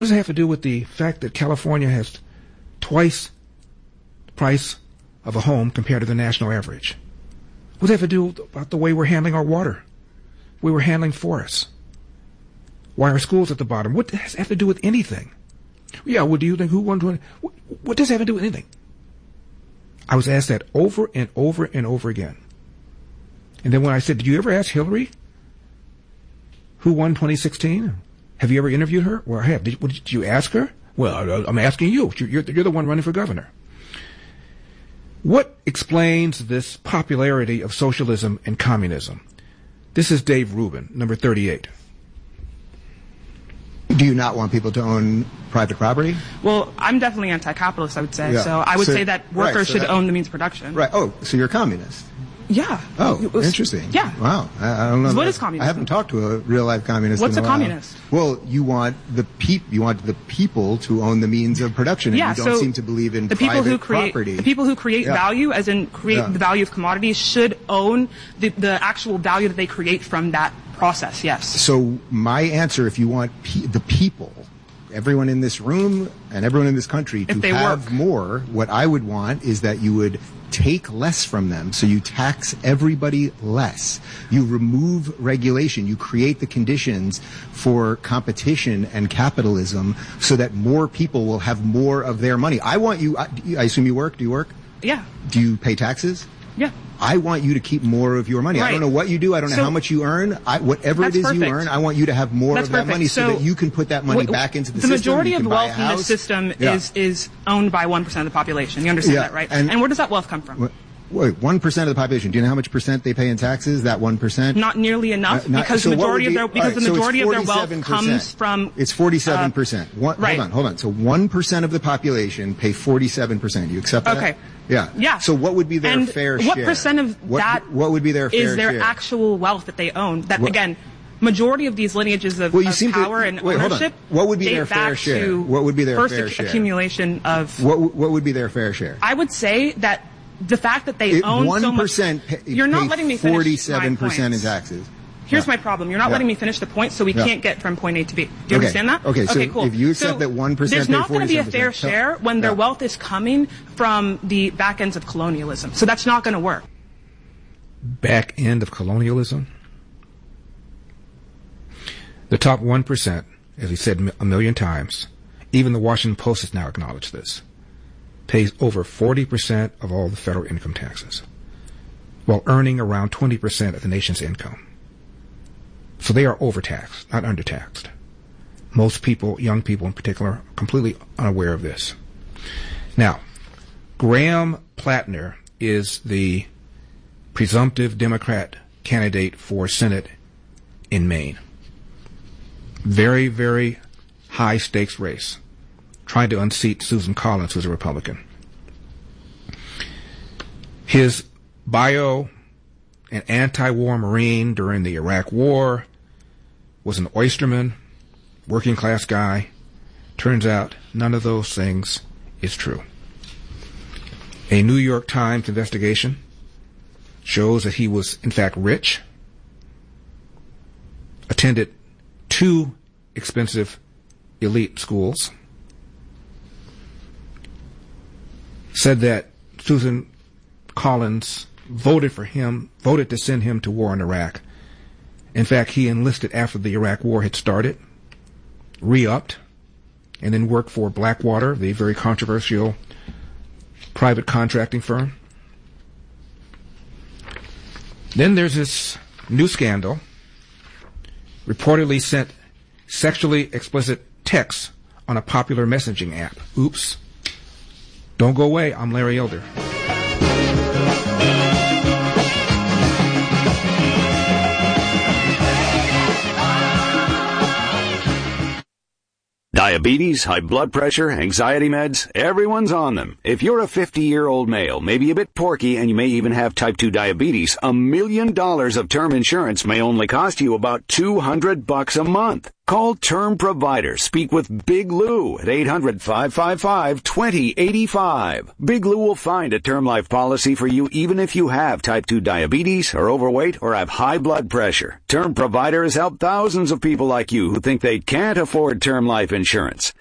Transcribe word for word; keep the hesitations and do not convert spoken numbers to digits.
does it have to do with the fact that California has twice the price of a home compared to the national average? What does it have to do about the way we're handling our water? We were handling forests. Why are schools at the bottom? What does it have to do with anything? Yeah, what do you think? Who won? What, what does it have to do with anything? I was asked that over and over and over again. And then when I said, did you ever ask Hillary who won twenty sixteen? Have you ever interviewed her? Well, I have. Did, did you ask her? Well, I'm asking you. You're, you're the one running for governor. What explains this popularity of socialism and communism? This is Dave Rubin, number thirty-eight. Do you not want people to own private property? Well, I'm definitely anti-capitalist, I would say. Yeah. So I would so, say that workers right, so should that, own the means of production. Right. Oh, so you're a communist. Yeah. Oh, was, interesting. Yeah. Wow. I, I don't know. What is communism? I haven't talked to a real life communist. What's in a, a while. communist? Well, you want the peop- you want the people to own the means of production, and yeah, you don't so seem to believe in the people private who create property. The people who create yeah. value, as in create yeah. the value of commodities, should own the, the actual value that they create from that process. Yes. So my answer, if you want pe- the people, everyone in this room and everyone in this country to have work. more, what I would want is that you would take less from them. So you tax everybody less. You remove regulation. You create the conditions for competition and capitalism so that more people will have more of their money. I want you, I, I assume you work. Do you work? Yeah. Do you pay taxes? Yeah. I want you to keep more of your money. Right. I don't know what you do. I don't know so, how much you earn. I, whatever it is perfect. you earn, I want you to have more that's of that perfect. money so, so that you can put that money w- back into the, the system. The majority of the wealth in this house. system yeah. is is owned by one percent of the population. You understand yeah. that, right? And, and where does that wealth come from? Wait, one percent of the population. Do you know how much percent they pay in taxes? That one percent? Not nearly enough, uh, not, because so the majority be, of their because right, the majority so of their wealth comes from. It's forty-seven percent. Uh, one, right. Hold on, hold on. So one percent of the population pay forty-seven percent. You accept that? Okay. Yeah. Yeah. So what would be their and fair what share? What percent of what, that what would be their fair is their share? actual wealth that they own? That what, again. Majority of these lineages of, well, you of seem power to, and wait, ownership. Hold on. What would be date their fair back share? To what would be their first fair ac- share? accumulation of. What What would be their fair share? I would say that the fact that they it, own one so much. Pay, you're not letting me finish forty-seven percent my in taxes. Here's yeah. my problem. You're not yeah. letting me finish the point, so we yeah. can't get from point A to B. Do you okay. understand that? Okay, so okay, cool. if you accept so that one percent there's not going to be a fair tell, share when their yeah. wealth is coming from the back ends of colonialism. So that's not going to work. Back end of colonialism? The top one percent, as he said a million times, even the Washington Post has now acknowledged this, pays over forty percent of all the federal income taxes, while earning around twenty percent of the nation's income. So they are overtaxed, not undertaxed. Most people, young people in particular, are completely unaware of this. Now, Graham Plattner is the presumptive Democrat candidate for Senate in Maine. Very, very high stakes race, trying to unseat Susan Collins, who's a Republican. His bio, an anti-war Marine during the Iraq War, was an oysterman, working class guy. Turns out none of those things is true. A New York Times investigation shows that he was in fact rich, attended two expensive elite schools, said that Susan Collins voted for him, voted to send him to war in Iraq. In fact, he enlisted after the Iraq War had started, re-upped, and then worked for Blackwater, the very controversial private contracting firm. Then there's this new scandal, reportedly sent sexually explicit texts on a popular messaging app. Oops. Don't go away. I'm Larry Elder. Diabetes, high blood pressure, anxiety meds, everyone's on them. If you're a fifty-year-old male, maybe a bit porky, and you may even have type two diabetes, a million dollars of term insurance may only cost you about two hundred bucks a month. Call Term Provider. Speak with Big Lou at eight hundred, five five five, two zero eight five. Big Lou will find a term life policy for you even if you have type two diabetes, are overweight, or have high blood pressure. Term Provider has helped thousands of people like you who think they can't afford term life insurance.